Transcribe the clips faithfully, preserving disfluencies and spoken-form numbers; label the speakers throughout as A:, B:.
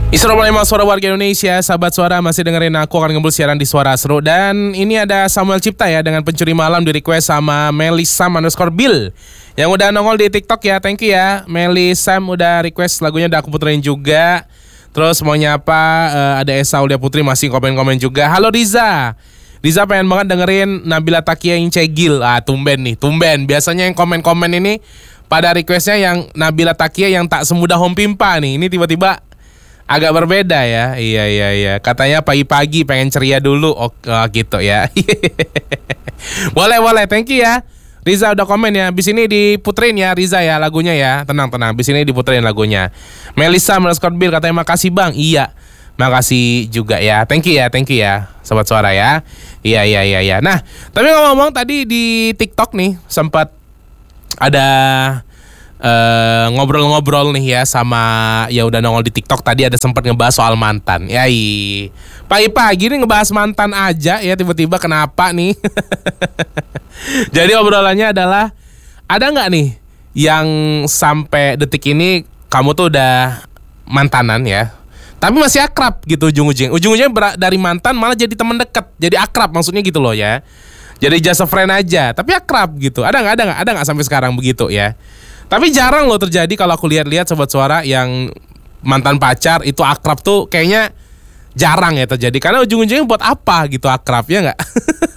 A: Isra Suara Warga Indonesia, sahabat suara masih dengerin aku akan ngebul siaran di Suara Seru. Dan ini ada Samuel Cipta ya dengan Pencuri Malam di request sama Melisa underscore Bill yang udah nongol di TikTok ya. Thank you ya Melisa, udah request lagunya, udah aku puterin juga. Terus mau nyapa uh, ada Esa Ulia Putri masih komen-komen juga. Halo Riza, Riza pengen banget dengerin Nabila Takia yang Cegil. Ah tumben nih, tumben. Biasanya yang komen-komen ini pada requestnya yang Nabila Takia yang tak semudah Home Pimpa nih. Ini tiba-tiba agak berbeda ya. Iya iya iya. Katanya pagi-pagi pengen ceria dulu. Oh, oh gitu ya. Boleh boleh. Thank you ya. Riza udah komen ya. Abis ini diputerin ya Riza ya lagunya ya. Tenang tenang. Abis ini diputerin lagunya. Melisa underscore Bill katanya makasih bang. Iya. Makasih juga ya. Thank you ya. Thank you ya. Sobat suara ya. Iya iya iya iya. Nah, tapi ngomong-ngomong tadi di TikTok nih sempat ada Uh, ngobrol-ngobrol nih ya sama ya udah nongol di TikTok tadi, ada sempat ngebahas soal mantan. Ya pagi-pagi nih ngebahas mantan aja ya, tiba-tiba kenapa nih? Jadi obrolannya adalah ada nggak nih yang sampai detik ini kamu tuh udah mantanan ya, tapi masih akrab gitu ujung-ujung. Ujung-ujungnya dari mantan malah jadi teman dekat, jadi akrab maksudnya gitu loh ya. Jadi just a friend aja, tapi akrab gitu. Ada nggak? Ada nggak? Ada nggak sampai sekarang begitu ya? Tapi jarang loh terjadi kalau aku lihat-lihat sobat suara yang mantan pacar itu akrab tuh kayaknya jarang ya terjadi. Karena ujung-ujungnya buat apa gitu akrab ya nggak?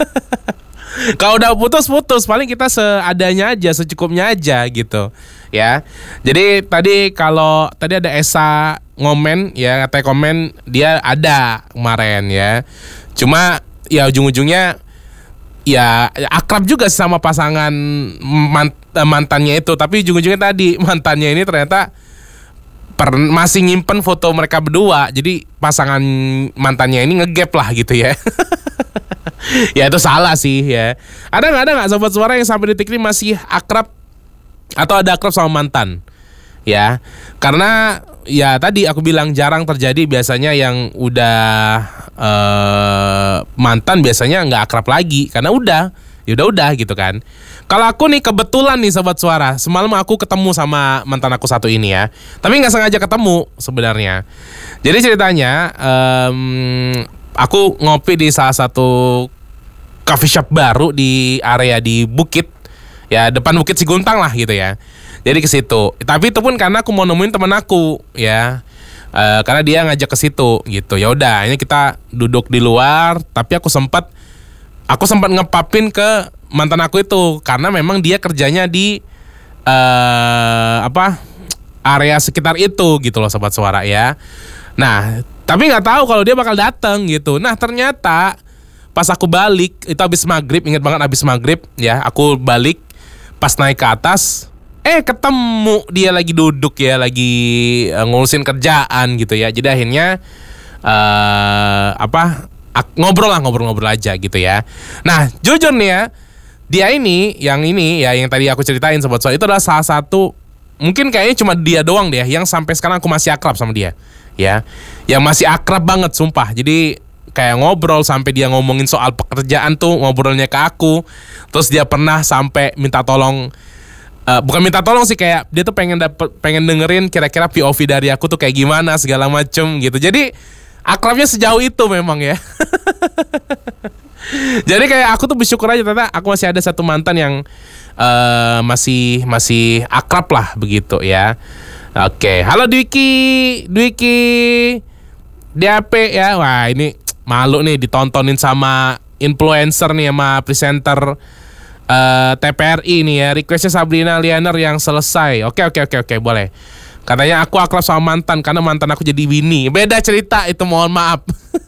A: Kalau udah putus-putus paling kita seadanya aja, secukupnya aja gitu ya. Jadi tadi kalau tadi ada Esa ngomen ya, katanya komen dia ada kemarin ya. Cuma ya ujung-ujungnya ya akrab juga sama pasangan mant- mantannya itu. Tapi ujung-ujungnya tadi mantannya ini ternyata per- masih nyimpen foto mereka berdua. Jadi pasangan mantannya ini ngegap lah gitu ya. Ya itu salah sih ya. Ada gak, ada gak sobat suara yang sampai detik ini masih akrab atau ada akrab sama mantan ya? Karena ya tadi aku bilang jarang terjadi. Biasanya yang udah uh, mantan biasanya nggak akrab lagi karena udah ya udah udah gitu kan. Kalau aku nih kebetulan nih sobat suara, semalam aku ketemu sama mantan aku satu ini ya, tapi nggak sengaja ketemu sebenarnya. Jadi ceritanya um, aku ngopi di salah satu coffee shop baru di area di Bukit ya, depan Bukit Siguntang lah gitu ya. Jadi ke situ. Tapi itu pun karena aku mau nemuin teman aku ya. Uh, karena dia ngajak ke situ gitu. Ya udah, ini kita duduk di luar, tapi aku sempat aku sempat ngepapin ke mantan aku itu karena memang dia kerjanya di uh, apa? area sekitar itu gitu loh sobat suara ya. Nah, tapi nggak tahu kalau dia bakal datang gitu. Nah, ternyata pas aku balik itu habis maghrib, inget banget habis maghrib ya, aku balik pas naik ke atas, eh ketemu dia lagi duduk ya, lagi uh, ngurusin kerjaan gitu ya. Jadi akhirnya uh, apa ak- ngobrol lah ngobrol-ngobrol aja gitu ya. Nah jujur nih ya, dia ini yang ini ya yang tadi aku ceritain sobat soal itu adalah salah satu, mungkin kayaknya cuma dia doang deh yang sampai sekarang aku masih akrab sama dia ya, yang masih akrab banget sumpah. Jadi kayak ngobrol sampai dia ngomongin soal pekerjaan tuh ngobrolnya ke aku. Terus dia pernah sampai minta tolong, uh, bukan minta tolong sih, kayak dia tuh pengen dapet, pengen dengerin kira-kira P O V dari aku tuh kayak gimana segala macem gitu. Jadi akrabnya sejauh itu memang ya. Jadi kayak aku tuh bersyukur aja ternyata aku masih ada satu mantan yang uh, masih masih akrab lah begitu ya. Oke, halo Dwiki, Dwiki D A P ya. Wah ini malu nih ditontonin sama influencer nih, sama presenter uh, T P R I nih ya. Requestnya Sabrina Lianer yang selesai. Oke oke oke oke boleh. Katanya aku akrab sama mantan karena mantan aku jadi bini. Beda cerita itu, mohon maaf.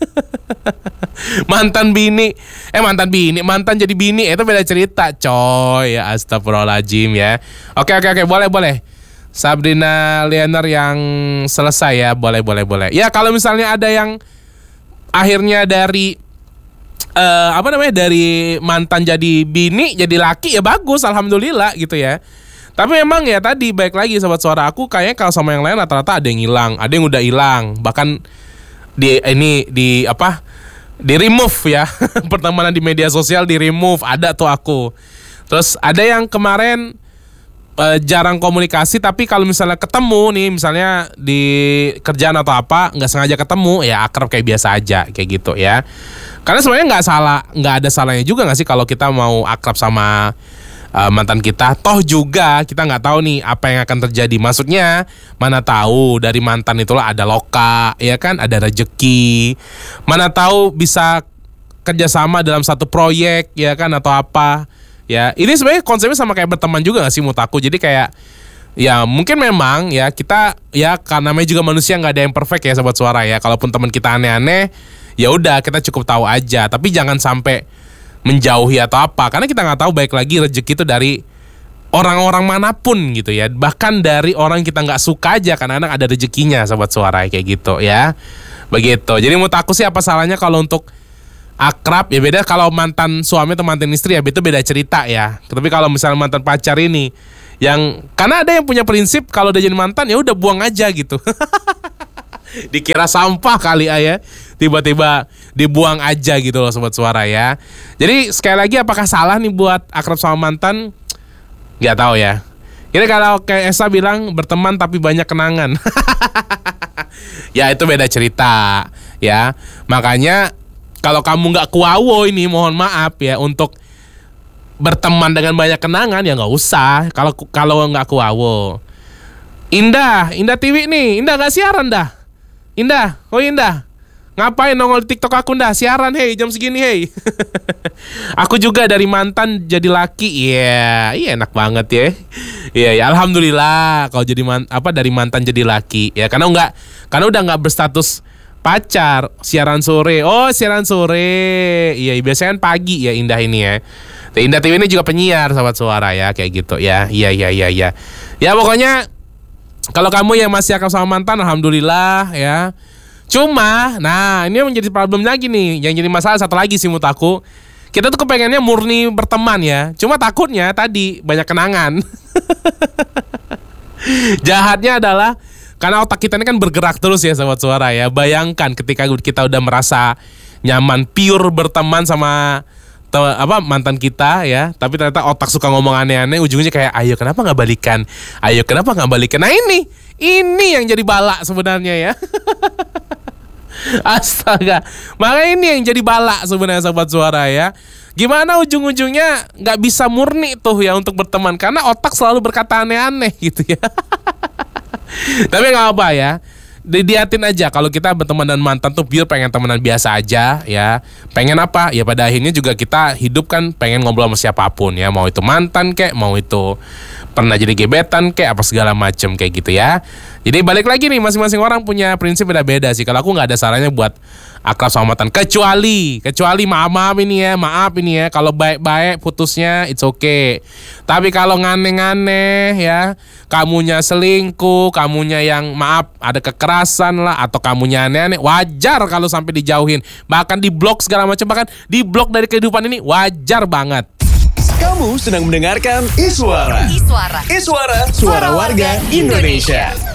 A: Mantan bini, eh mantan bini, mantan jadi bini itu beda cerita, coy. Ya astagfirullahaladzim ya. Oke oke oke boleh boleh. Sabrina Lianer yang selesai ya, boleh boleh boleh. Ya kalau misalnya ada yang akhirnya dari uh, apa namanya dari mantan jadi bini jadi laki ya bagus, alhamdulillah gitu ya. Tapi memang ya tadi baik lagi sobat suara, aku kayaknya kalau sama yang lain rata-rata ada yang hilang, ada yang udah hilang, bahkan di ini di apa di remove ya. Pertemanan di media sosial di remove, ada tuh aku. Terus ada yang kemarin uh, jarang komunikasi, tapi kalau misalnya ketemu nih, misalnya di kerjaan atau apa, nggak sengaja ketemu, ya akrab kayak biasa aja, kayak gitu ya. Karena sebenarnya nggak salah, nggak ada salahnya juga nggak sih kalau kita mau akrab sama uh, mantan kita. Toh juga kita nggak tahu nih apa yang akan terjadi. Maksudnya mana tahu dari mantan itulah ada loka, ya kan, ada rezeki. Mana tahu bisa kerjasama dalam satu proyek, ya kan, atau apa. Ya, ini sebenarnya konsepnya sama kayak berteman juga gak sih menurut aku. Jadi kayak ya mungkin memang ya kita ya karena namanya juga manusia nggak ada yang perfect ya Sobat Suara ya. Kalaupun teman kita aneh-aneh, ya udah kita cukup tahu aja. Tapi jangan sampai menjauhi atau apa. Karena kita nggak tahu baik lagi rezeki itu dari orang-orang manapun gitu ya. Bahkan dari orang kita nggak suka aja kadang-kadang ada rezekinya Sobat Suara kayak gitu ya. Begitu. Jadi menurut aku sih apa salahnya kalau untuk akrab, ya beda kalau mantan suami atau mantan istri ya itu beda cerita ya. Tapi kalau misalnya mantan pacar ini yang karena ada yang punya prinsip kalau udah jadi mantan ya udah buang aja gitu. Dikira sampah kali ya, tiba-tiba dibuang aja gitu loh Sobat Suara ya. Jadi sekali lagi apakah salah nih buat akrab sama mantan? Gak tahu ya. Ini kalau kayak Esa bilang berteman tapi banyak kenangan. Ya itu beda cerita ya. Makanya kalau kamu nggak kuawo ini, mohon maaf ya, untuk berteman dengan banyak kenangan ya nggak usah. Kalau kalau nggak kuawo. Indah, Indah Tiwi nih, Indah nggak siaran dah. Indah, oh Indah, ngapain nongol di TikTok aku dah? Siaran hei jam segini hei. Aku juga dari mantan jadi laki, iya, yeah, iya enak banget ya. Iya, yeah, ya alhamdulillah kalau jadi man, apa dari mantan jadi laki ya, karena nggak, karena udah nggak berstatus pacar, siaran sore. Oh, siaran sore. Iya, biasanya kan pagi ya Indah ini ya. Indah T V ini juga penyiar Sobat Suara ya, kayak gitu ya. Iya, iya, iya, iya. Ya pokoknya kalau kamu yang masih akan sama mantan, alhamdulillah ya. Cuma, nah ini menjadi problem lagi nih. Yang jadi masalah satu lagi sih menurut aku. Kita tuh kepengennya murni berteman ya. Cuma takutnya tadi banyak kenangan. Jahatnya adalah karena otak kita ini kan bergerak terus ya Sobat Suara ya. Bayangkan ketika kita udah merasa nyaman pure berteman sama te, apa mantan kita ya, tapi ternyata otak suka ngomong aneh-aneh, ujungnya kayak ayo kenapa nggak balikan, ayo kenapa nggak balikan. Nah ini, ini yang jadi balak sebenarnya ya. Astaga, makanya ini yang jadi balak sebenarnya Sobat Suara ya. Gimana ujung-ujungnya nggak bisa murni tuh ya untuk berteman karena otak selalu berkata aneh-aneh gitu ya. Tapi nggak apa ya, didiatin aja kalau kita berteman dan mantan tuh biar pengen temenan biasa aja ya. Pengen apa ya, pada akhirnya juga kita hidup kan pengen ngobrol sama siapapun ya, mau itu mantan kek, mau itu pernah jadi gebetan kek, apa segala macem kayak gitu ya. Jadi balik lagi nih, masing-masing orang punya prinsip beda-beda sih. Kalau aku nggak ada sarannya buat akrab sama mantan, kecuali kecuali maaf maaf ini ya, maaf ini ya, kalau baik-baik putusnya it's okay. Tapi kalau ngane-ngane ya, kamunya selingkuh, kamunya yang maaf ada kekerasan lah, atau kamunya aneh-aneh, wajar kalau sampai dijauhin, bahkan di blok segala macam, bahkan di blok dari kehidupan ini wajar banget.
B: Kamu sedang mendengarkan Iswara. Iswara. Iswara, suara warga Indonesia.